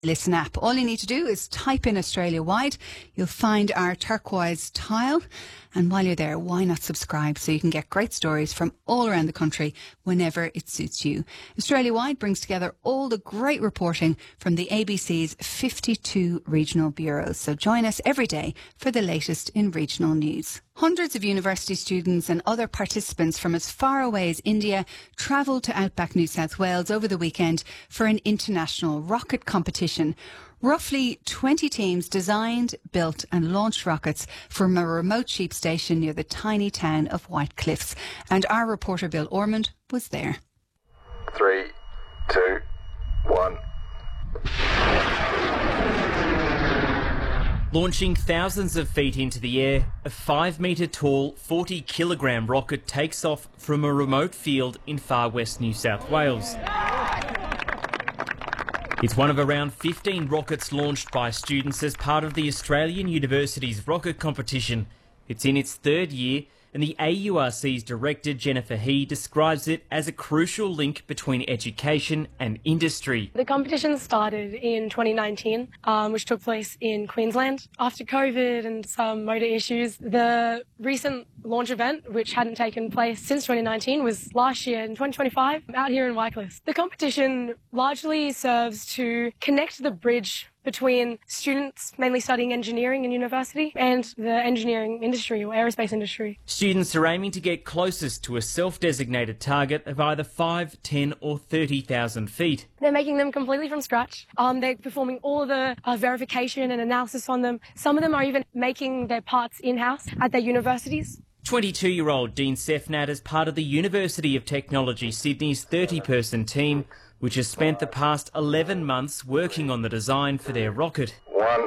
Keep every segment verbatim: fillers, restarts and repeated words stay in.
Listen app. All you need to do is type in Australia Wide. You'll find our turquoise tile. And while you're there, why not subscribe so you can get great stories from all around the country whenever it suits you. Australia Wide brings together all the great reporting from the A B C's fifty-two regional bureaus. So join us every day for the latest in regional news. Hundreds of university students and other participants from as far away as India travelled to Outback New South Wales over the weekend for an international rocket competition. Roughly twenty teams designed, built and launched rockets from a remote sheep station near the tiny town of White Cliffs. And our reporter Bill Ormond was there. Three, two, one. Launching thousands of feet into the air, a five metre tall, forty kilogram rocket takes off from a remote field in far west New South Wales. It's one of around fifteen rockets launched by students as part of the Australian University's rocket competition. It's in its third year, and the A U R C's director, Jennifer He, describes it as a crucial link between education and industry. The competition started in twenty nineteen, um, which took place in Queensland. After COVID and some motor issues, the recent launch event, which hadn't taken place since twenty nineteen, was last year in twenty twenty-five out here in White Cliffs. The competition largely serves to connect the bridge between students mainly studying engineering in university and the engineering industry or aerospace industry. Students are aiming to get closest to a self-designated target of either five, ten or thirty thousand feet. They're making them completely from scratch. Um, they're performing all the uh, verification and analysis on them. Some of them are even making their parts in-house at their universities. twenty-two-year-old Dean Sefnat is part of the University of Technology Sydney's thirty-person team, which has spent the past eleven months working on the design for their rocket. One.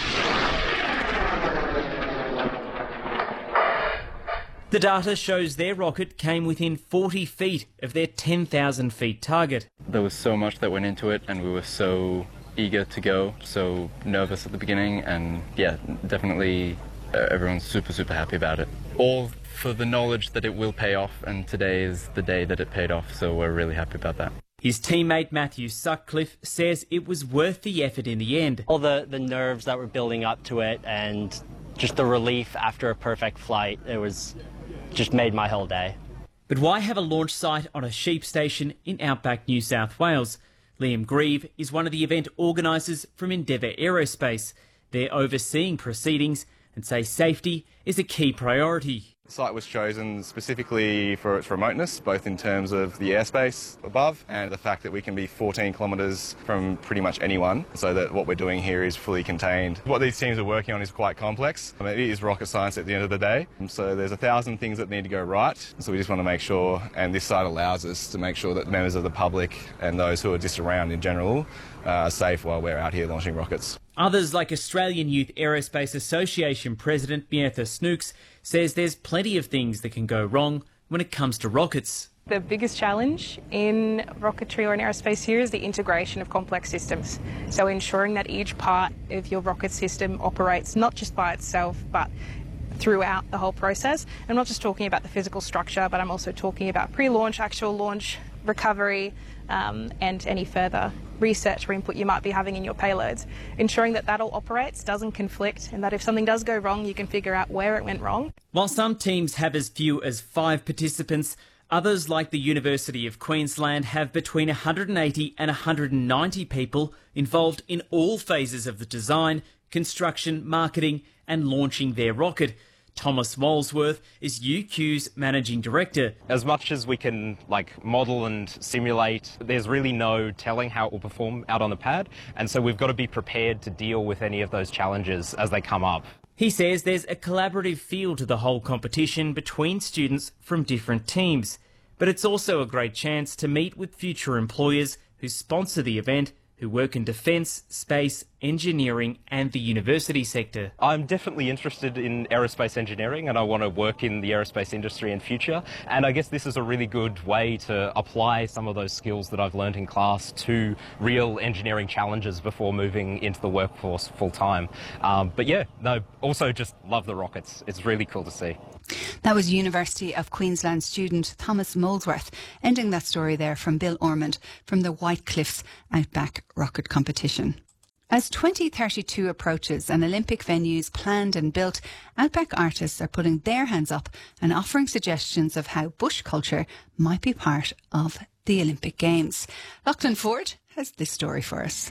The data shows their rocket came within forty feet of their ten thousand feet target. There was so much that went into it, and we were so eager to go, so nervous at the beginning, and yeah, definitely uh, everyone's super, super happy about it. All for the knowledge that it will pay off, and today is the day that it paid off, so we're really happy about that. His teammate Matthew Sutcliffe says it was worth the effort in the end. All the, the nerves that were building up to it and just the relief after a perfect flight, it was just made my whole day. But why have a launch site on a sheep station in Outback New South Wales? Liam Grieve is one of the event organisers from Endeavour Aerospace. They're overseeing proceedings and say safety is a key priority. The site was chosen specifically for its remoteness, both in terms of the airspace above and the fact that we can be fourteen kilometres from pretty much anyone, so that what we're doing here is fully contained. What these teams are working on is quite complex. I mean, it is rocket science at the end of the day, so there's a thousand things that need to go right. So we just want to make sure, and this site allows us to make sure that members of the public and those who are just around in general uh, are safe while we're out here launching rockets. Others, like Australian Youth Aerospace Association President Mietha Snooks, says there's plenty of things that can go wrong when it comes to rockets. The biggest challenge in rocketry or in aerospace here is the integration of complex systems. So ensuring that each part of your rocket system operates not just by itself, but throughout the whole process. I'm not just talking about the physical structure, but I'm also talking about pre-launch, actual launch, recovery, um, and any further research or input you might be having in your payloads. Ensuring that that all operates, doesn't conflict, and that if something does go wrong, you can figure out where it went wrong. While some teams have as few as five participants, others, like the University of Queensland, have between one hundred eighty and one hundred ninety people involved in all phases of the design, construction, marketing and launching their rocket. Thomas Molesworth is U Q's managing director. As much as we can like model and simulate, there's really no telling how it will perform out on the pad, and so we've got to be prepared to deal with any of those challenges as they come up. He says there's a collaborative feel to the whole competition between students from different teams, but it's also a great chance to meet with future employers who sponsor the event, who work in defence, space, engineering and the university sector. I'm definitely interested in aerospace engineering and I want to work in the aerospace industry in future, and I guess this is a really good way to apply some of those skills that I've learned in class to real engineering challenges before moving into the workforce full time. Um, but yeah, no, also just love the rockets. It's really cool to see. That was University of Queensland student Thomas Molesworth, ending that story there from Bill Ormond from the White Cliffs Outback Rocket Competition. As twenty thirty-two approaches and Olympic venues planned and built, Outback artists are putting their hands up and offering suggestions of how bush culture might be part of the Olympic Games. Lachlan Ford has this story for us.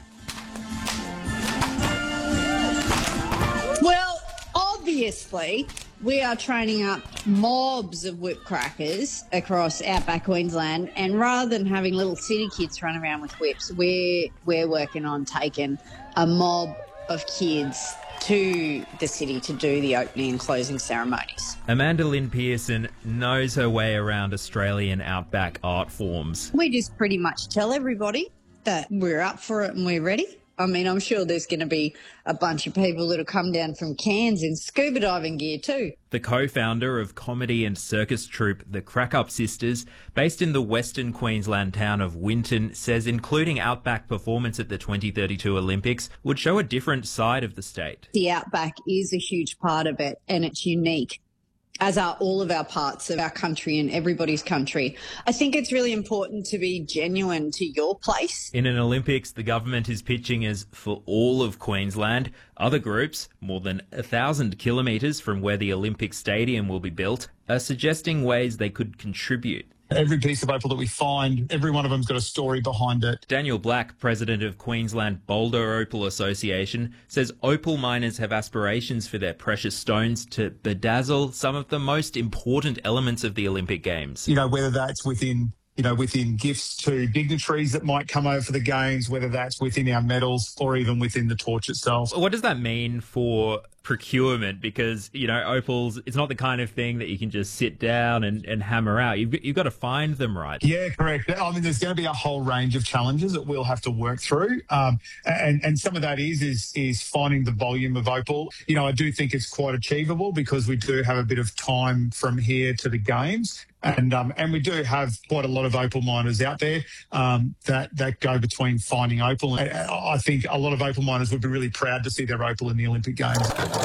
Well, obviously, we are training up mobs of whip crackers across outback Queensland, and rather than having little city kids run around with whips, we're, we're working on taking a mob of kids to the city to do the opening and closing ceremonies. Amanda Lynn Pearson knows her way around Australian outback art forms. We just pretty much tell everybody that we're up for it and we're ready. I mean, I'm sure there's going to be a bunch of people that'll come down from Cairns in scuba diving gear too. The co-founder of comedy and circus troupe The Crack Up Sisters, based in the western Queensland town of Winton, says including outback performance at the twenty thirty-two Olympics would show a different side of the state. The outback is a huge part of it, and it's unique, as are all of our parts of our country and everybody's country. I think it's really important to be genuine to your place. In an Olympics, the government is pitching as for all of Queensland. Other groups, more than a thousand kilometres from where the Olympic Stadium will be built, are suggesting ways they could contribute. Every piece of opal that we find, every one of them's got a story behind it. Daniel Black, president of Queensland Boulder Opal Association, says opal miners have aspirations for their precious stones to bedazzle some of the most important elements of the Olympic Games. You know, whether that's within, you know, within gifts to dignitaries that might come over for the Games, whether that's within our medals or even within the torch itself. What does that mean for procurement? Because, you know, opals, it's not the kind of thing that you can just sit down and, and hammer out. You've, you've got to find them right. Yeah, correct. I mean, there's going to be a whole range of challenges that we'll have to work through. Um, and, and some of that is, is, is finding the volume of opal. You know, I do think it's quite achievable because we do have a bit of time from here to the Games. And um, and we do have quite a lot of opal miners out there um, that, that go between finding opal. And I think a lot of opal miners would be really proud to see their opal in the Olympic Games.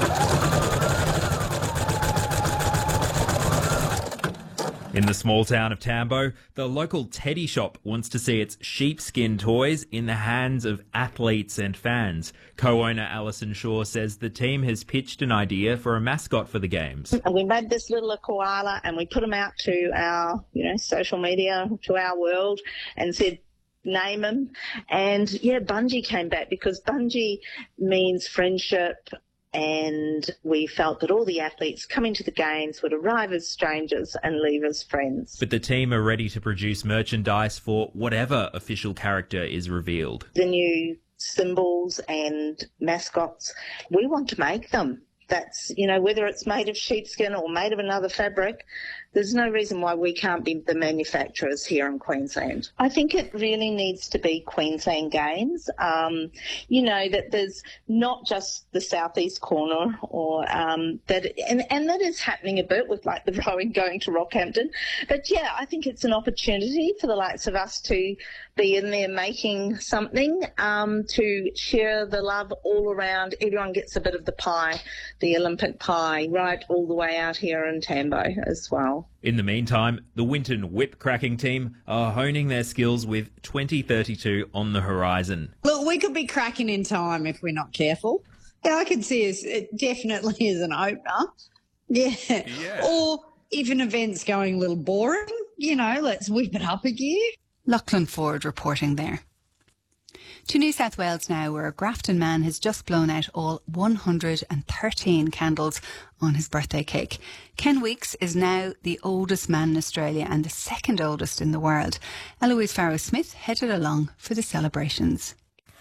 In the small town of Tambo, the local teddy shop wants to see its sheepskin toys in the hands of athletes and fans. Co-owner Alison Shaw says the team has pitched an idea for a mascot for the Games. And we made this little koala and we put him out to our, you know, social media, to our world, and said, name him. And yeah, Bungie came back because Bungie means friendship. And we felt that all the athletes coming to the Games would arrive as strangers and leave as friends. But the team are ready to produce merchandise for whatever official character is revealed. The new symbols and mascots, we want to make them. That's, you know, whether it's made of sheepskin or made of another fabric, there's no reason why we can't be the manufacturers here in Queensland. I think it really needs to be Queensland Games. Um, you know, that there's not just the southeast corner or um, that, and, and that is happening a bit with like the rowing going to Rockhampton. But yeah, I think it's an opportunity for the likes of us to be in there making something, um, to share the love all around. Everyone gets a bit of the pie, the Olympic pie, right all the way out here in Tambo as well. In the meantime, the Winton whip cracking team are honing their skills with twenty thirty-two on the horizon. Look, we could be cracking in time if we're not careful. Yeah, I can see us it definitely as an opener. Yeah. yeah. Or if an event's going a little boring, you know, let's whip it up a gear. Lachlan Ford reporting there. To New South Wales now, where a Grafton man has just blown out all one hundred thirteen candles on his birthday cake. Ken Weeks is now the oldest man in Australia and the second oldest in the world. Eloise Farrow-Smith headed along for the celebrations.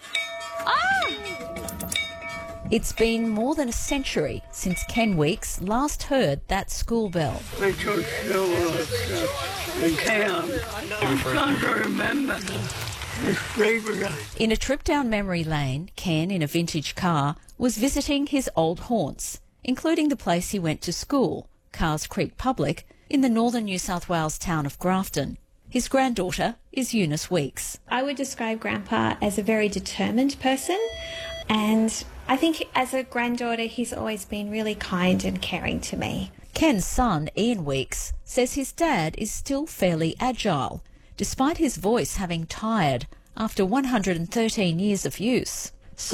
It's been more than a century since Ken Weeks last heard that school bell. We took school in town. I'm trying to remember. In a trip down memory lane, Ken, in a vintage car, was visiting his old haunts, including the place he went to school, Carrs Creek Public, in the northern New South Wales town of Grafton. His granddaughter is Eunice Weeks. I would describe Grandpa as a very determined person, and I think as a granddaughter he's always been really kind and caring to me. Ken's son, Ian Weeks, says his dad is still fairly agile, despite his voice having tired after one hundred thirteen years of use. So what's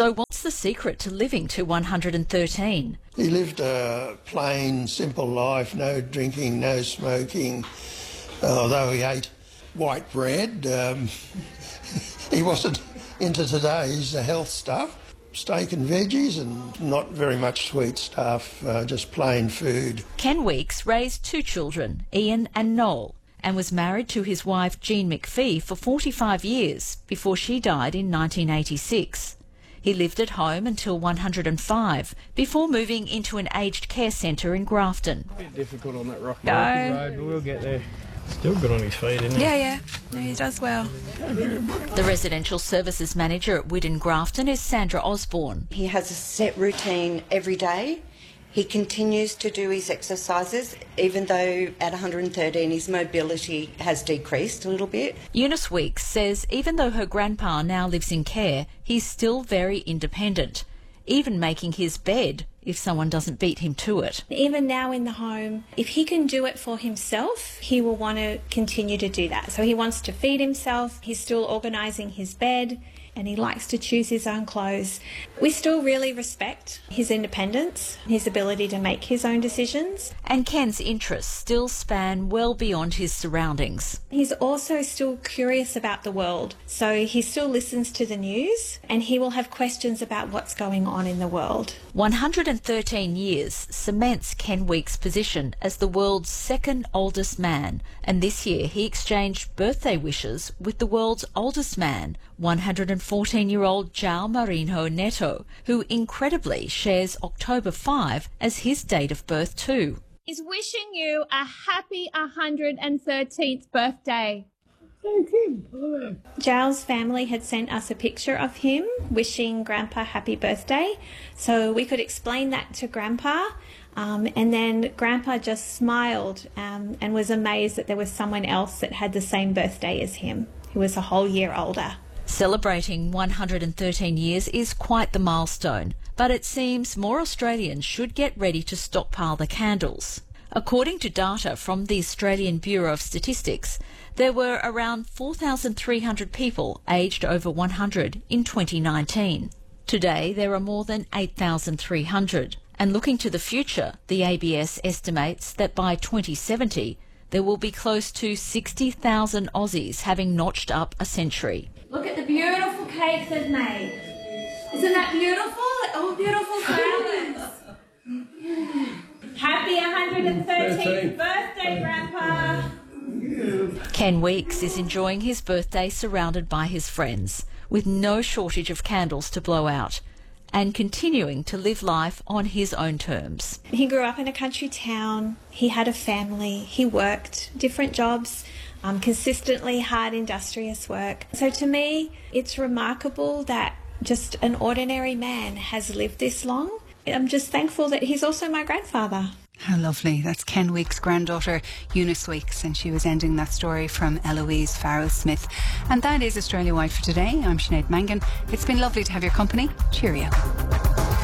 the secret to living to one hundred thirteen? He lived a plain, simple life, no drinking, no smoking. Although he ate white bread, um, he wasn't into today's health stuff. Steak and veggies and not very much sweet stuff, uh, just plain food. Ken Weeks raised two children, Ian and Noel, and was married to his wife Jean McPhee for forty-five years before she died in nineteen eighty-six. He lived at home until one hundred five before moving into an aged care centre in Grafton. A bit difficult on that rocky No. road, but we'll get there. Still good on his feet, isn't he? Yeah, yeah. No, he does well. The residential services manager at Widden Grafton is Sandra Osborne. He has a set routine every day. He continues to do his exercises, even though at one hundred thirteen his mobility has decreased a little bit. Eunice Weeks says even though her grandpa now lives in care, he's still very independent, even making his bed if someone doesn't beat him to it. Even now in the home, if he can do it for himself, he will want to continue to do that. So he wants to feed himself, he's still organising his bed, and he likes to choose his own clothes. We still really respect his independence, his ability to make his own decisions. And Ken's interests still span well beyond his surroundings. He's also still curious about the world, so he still listens to the news and he will have questions about what's going on in the world. one hundred thirteen years cements Ken Weeks' position as the world's second oldest man, and this year he exchanged birthday wishes with the world's oldest man, one hundred fourteen-year-old João Marinho Neto, who incredibly shares October fifth as his date of birth too. Is wishing you a happy one hundred thirteenth birthday. João's family had sent us a picture of him wishing Grandpa happy birthday, so we could explain that to Grandpa, um, and then Grandpa just smiled um, and was amazed that there was someone else that had the same birthday as him, who was a whole year older. Celebrating one hundred thirteen years is quite the milestone, but it seems more Australians should get ready to stockpile the candles. According to data from the Australian Bureau of Statistics, there were around four thousand three hundred people aged over one hundred in twenty nineteen. Today there are more than eight thousand three hundred, and looking to the future, the A B S estimates that by twenty seventy there will be close to sixty thousand Aussies having notched up a century. Look at the beautiful cakes they've made. Isn't that beautiful? All beautiful flowers. Happy one hundred thirteenth birthday, Grandpa. Ken Weeks is enjoying his birthday surrounded by his friends, with no shortage of candles to blow out, and continuing to live life on his own terms. He grew up in a country town, he had a family, he worked different jobs, um, consistently hard industrious work. So to me, it's remarkable that just an ordinary man has lived this long. I'm just thankful that he's also my grandfather. How lovely. That's Ken Weeks' granddaughter, Eunice Weeks, and she was ending that story from Eloise Farrell-Smith. And that is Australia Wide for today. I'm Sinead Mangan. It's been lovely to have your company. Cheerio.